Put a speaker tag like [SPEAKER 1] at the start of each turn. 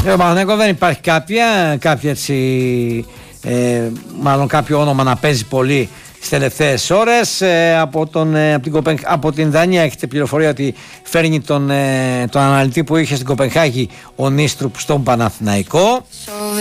[SPEAKER 1] Παναθηναϊκό δεν υπάρχει κάποια έτσι, μάλλον κάποιο όνομα να παίζει πολύ στις τελευταίες ώρες. Από την Δανία έχετε πληροφορία ότι φέρνει τον αναλυτή που είχε στην Κοπενχάγη ο Νίστρουπ στον Παναθηναϊκό.